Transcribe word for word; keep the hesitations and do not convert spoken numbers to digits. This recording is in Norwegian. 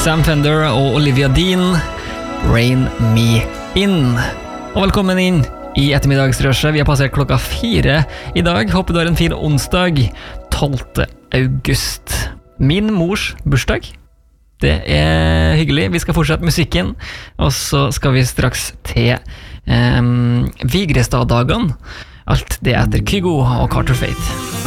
Sam Fender og Olivia Dean, Rain Me In. Og velkommen inn i ettermiddagsrøsjet. Vi har passert klokka fire i dag. Håper du har en fin onsdag, tolvte august. Min mors bursdag. Det er hyggelig. Vi skal fortsette musikken, og så skal vi straks til um, Vigrestad-dagene. Alt det etter Kygo og Carter Faith.